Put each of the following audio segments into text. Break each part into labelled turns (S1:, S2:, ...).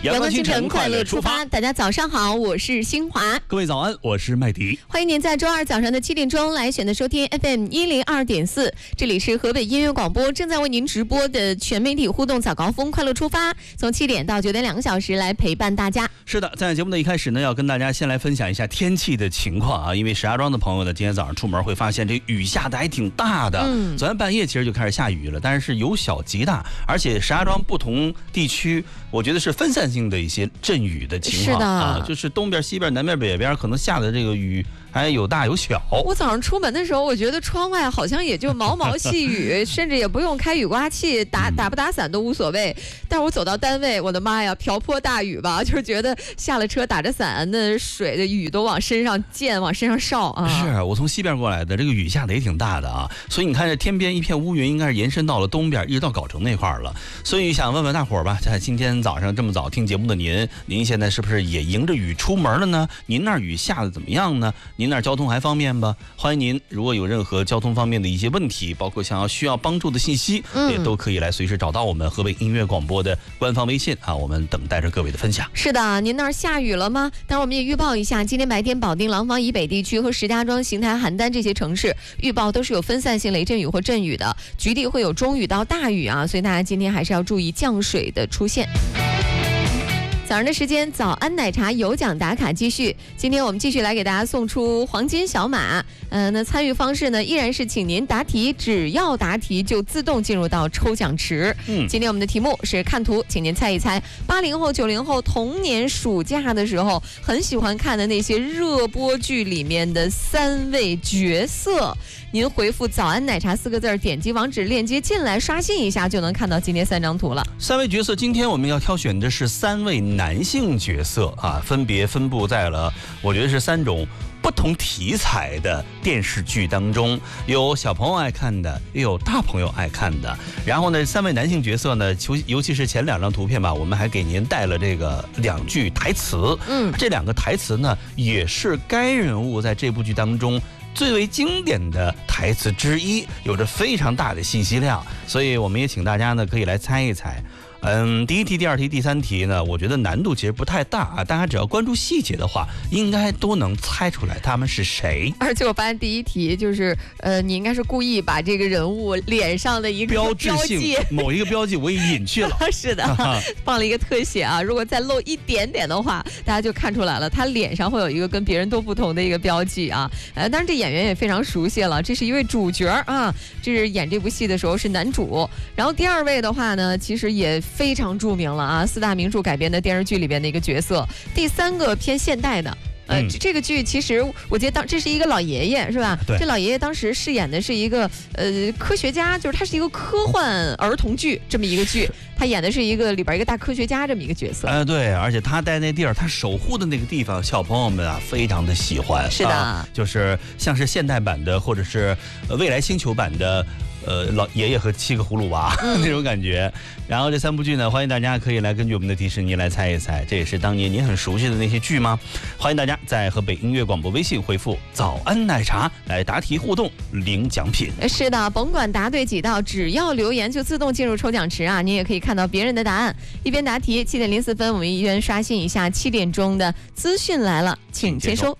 S1: 阳光清晨，快乐出发。大家早上好，我是新华。
S2: 各位早安，我是麦迪。
S1: 欢迎您在周二早上的7点钟来选择收听 FM 102.4，这里是河北音乐广播正在为您直播的全媒体互动早高峰快乐出发，从7点到9点2个小时来陪伴大家。
S2: 是的，在节目的一开始呢，要跟大家先来分享一下天气的情况啊，因为石家庄的朋友呢，今天早上出门会发现这雨下的还挺大的。昨天半夜其实就开始下雨了，但是由小及大，而且石家庄不同地区，我觉得是分散性的一些阵雨的情况啊，就是东边、西边、南边、北边可能下的这个雨还有大有小。
S1: 我早上出门的时候，我觉得窗外好像也就毛毛细雨，甚至也不用开雨刮器，打不打伞都无所谓。但是我走到单位，我的妈呀，瓢泼大雨吧，就是觉得下了车打着伞，那水的雨都往身上溅，往身上烧啊。
S2: 是我从西边过来的，这个雨下的也挺大的啊，所以你看这天边一片乌云，应该是延伸到了东边，一直到藁城那块了。所以想问问大伙儿吧，在今天早上这么早听节目的您现在是不是也迎着雨出门了呢？您那儿雨下的怎么样呢？您那儿交通还方便吧？欢迎您，如果有任何交通方面的一些问题，包括需要帮助的信息，也都可以来随时找到我们河北音乐广播的官方微信啊，我们等待着各位的分享。
S1: 是的，您那儿下雨了吗？当然我们也预报一下，今天白天保定、廊坊以北地区和石家庄、邢台、邯郸这些城市预报都是有分散性雷阵雨或阵雨的，局地会有中雨到大雨啊，所以大家今天还是要注意降水的出现。早上的时间，早安奶茶有奖打卡继续。今天我们继续来给大家送出黄金小马。那参与方式呢，依然是请您答题，只要答题就自动进入到抽奖池。今天我们的题目是看图，请您猜一猜80后、90后童年暑假的时候很喜欢看的那些热播剧里面的3位角色。您回复早安奶茶4个字，点击网址链接进来刷新一下，就能看到今天3张图了。
S2: 3位角色，今天我们要挑选的是3位男性角色啊，分别分布在了我觉得是3种不同题材的电视剧当中，有小朋友爱看的，也有大朋友爱看的。然后呢，3位男性角色呢，尤其是前2张图片吧，我们还给您带了这个2句台词。这2个台词呢，也是该人物在这部剧当中最为经典的台词之一，有着非常大的信息量，所以我们也请大家呢可以来猜一猜。第一题、第2题、第3题呢，我觉得难度其实不太大啊，大家只要关注细节的话，应该都能猜出来他们是谁。
S1: 而且我发现第一题就是，你应该是故意把这个人物脸上的一个
S2: 标志性某一个标记我也隐去了。
S1: 是的，放了一个特写啊，如果再露一点点的话，大家就看出来了，他脸上会有一个跟别人都不同的一个标记啊。当然这演员也非常熟悉了，这是一位主角啊，这是演这部戏的时候是男主。然后第2位的话呢，其实也非常著名了啊，4大名著改编的电视剧里边的一个角色。第3个偏现代的，这个剧其实我觉得这是一个老爷爷是吧？
S2: 对，
S1: 这老爷爷当时饰演的是一个科学家，就是他是一个科幻儿童剧这么一个剧，他演的是一个里边一个大科学家这么一个角色。
S2: 对，而且他在那地儿，他守护的那个地方，小朋友们啊非常的喜欢。
S1: 是的，
S2: 就是像是现代版的，或者是未来星球版的。老爷爷和7个葫芦娃那种感觉。然后这3部剧呢，欢迎大家可以来根据我们的提示您来猜一猜，这也是当年您很熟悉的那些剧吗？欢迎大家在河北音乐广播微信回复早安奶茶来答题互动领奖品。
S1: 是的，甭管答对几道，只要留言就自动进入抽奖池啊！您也可以看到别人的答案，一边答题。7点04分，我们一边刷新一下7点钟的资讯来了，请接收。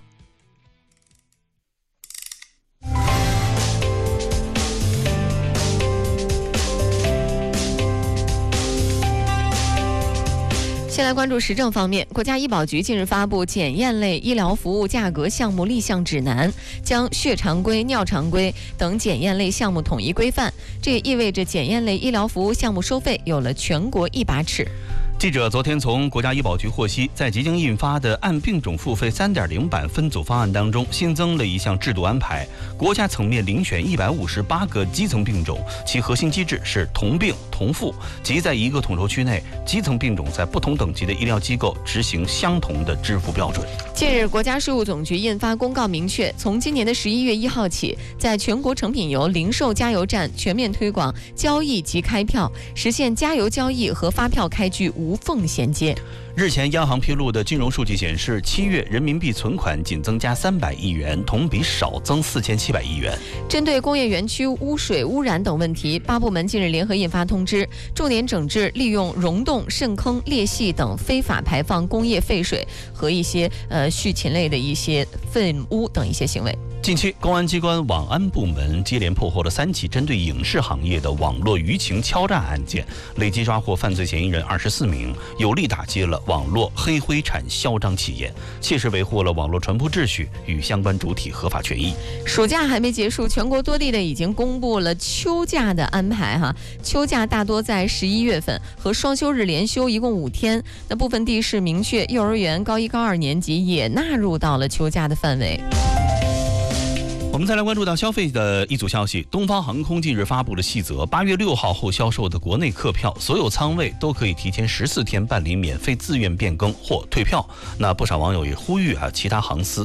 S1: 先来关注时政方面，国家医保局近日发布检验类医疗服务价格项目立项指南，将血常规、尿常规等检验类项目统一规范，这也意味着检验类医疗服务项目收费有了全国一把尺。
S2: 记者昨天从国家医保局获悉，在即将印发的按病种付费 3.0 版分组方案当中，新增了一项制度安排，国家层面遴选158个基层病种，其核心机制是同病同付，即在一个统筹区内，基层病种在不同等级的医疗机构执行相同的支付标准。
S1: 近日，国家税务总局印发公告，明确从今年的11月1号起，在全国成品油零售加油站全面推广交易及开票，实现加油交易和发票开具无缝衔接。
S2: 日前，央行披露的金融数据显示，7月人民币存款仅增加300亿元，同比少增4700亿元。
S1: 针对工业园区污水污染等问题，8部门近日联合印发通知，重点整治利用溶洞、渗坑、裂隙等非法排放工业废水和一些畜禽类的一些粪污等一些行为。
S2: 近期，公安机关网安部门接连破获了3起针对影视行业的网络舆情敲诈案件，累计抓获犯罪嫌疑人24名，有力打击了网络黑灰产嚣张气焰，切实维护了网络传播秩序与相关主体合法权益。
S1: 暑假还没结束，全国多地已经公布了秋假的安排哈。秋假大多在11月份和双休日连休，一共5天。那部分地市明确，幼儿园高1、高2年级也纳入到了秋假的范围。
S2: 我们再来关注到消费的一组消息，东方航空近日发布了细则，8月6号后销售的国内客票，所有舱位都可以提前14天办理免费自愿变更或退票。那不少网友也呼吁其他航司